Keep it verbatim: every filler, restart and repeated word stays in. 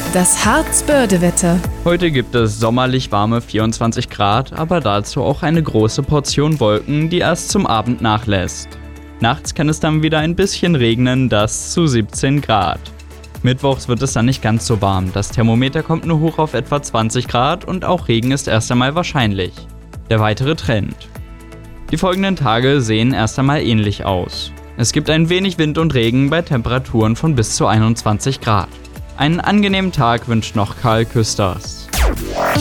Das Harzbörde-Wetter. Heute gibt es sommerlich warme vierundzwanzig Grad, aber dazu auch eine große Portion Wolken, die erst zum Abend nachlässt. Nachts kann es dann wieder ein bisschen regnen, das zu siebzehn Grad. Mittwochs wird es dann nicht ganz so warm, das Thermometer kommt nur hoch auf etwa zwanzig Grad und auch Regen ist erst einmal wahrscheinlich. Der weitere Trend. Die folgenden Tage sehen erst einmal ähnlich aus. Es gibt ein wenig Wind und Regen bei Temperaturen von bis zu einundzwanzig Grad. Einen angenehmen Tag wünscht noch Karl Küsters.